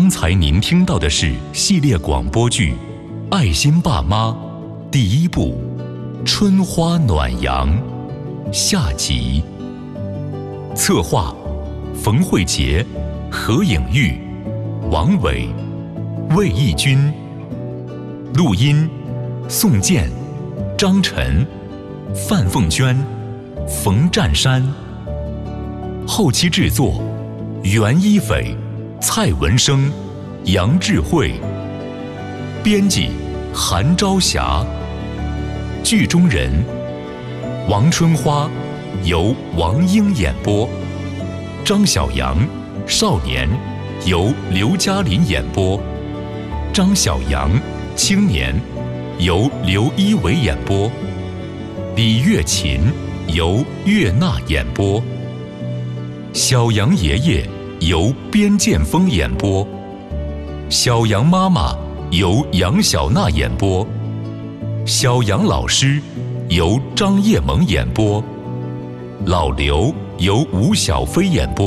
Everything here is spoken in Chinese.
才您听到的是系列广播剧《爱心爸妈》第1部《春花暖阳》下集。策划：冯慧杰、何颖玉、王伟、魏义军。录音：宋健、张晨、范凤娟、冯占山。后期制作：袁一斐、蔡文生、杨智慧。编辑：韩朝霞。剧中人：王春花由王英演播，张小阳少年由刘嘉林演播，张小阳青年由刘一伟演播，李月琴由岳娜演播，小杨爷爷由边建峰演播，小杨妈妈由杨小娜演播，小杨老师由张叶萌演播，老刘由吴小飞演播。